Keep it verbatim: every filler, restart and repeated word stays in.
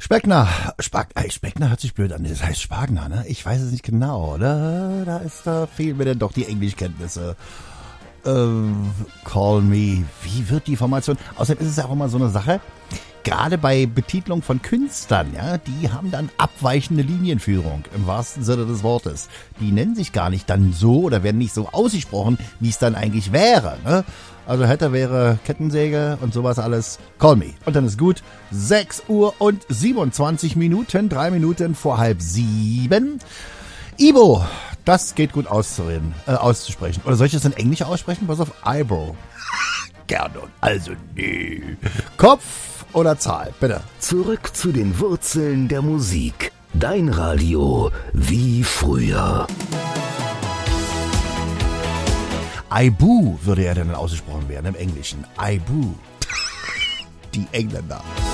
Spagner, Spag, ey, Spagner hört sich blöd an, das heißt Spagner, ne? Ich weiß es nicht genau, oder? Da ist, da fehlen mir denn doch die Englischkenntnisse. Ähm, call me, wie wird die Formation? Außerdem ist es ja auch immer so eine Sache, gerade bei Betitlung von Künstlern, ja, die haben dann abweichende Linienführung, im wahrsten Sinne des Wortes. Die nennen sich gar nicht dann so oder werden nicht so ausgesprochen, wie es dann eigentlich wäre, ne? Also hätte, wäre Kettensäge und sowas alles. Call me. Und dann ist gut. sechs Uhr und siebenundzwanzig Minuten, drei Minuten vor halb sieben. Ibo, das geht gut auszureden, äh, auszusprechen. Oder soll ich das in Englisch aussprechen? Pass auf, Ibo. Gerne. Also nee. Kopf oder Zahl, bitte. Zurück zu den Wurzeln der Musik. Dein Radio wie früher. Ibu würde ja dann ausgesprochen werden im Englischen. Ibu. Die Engländer.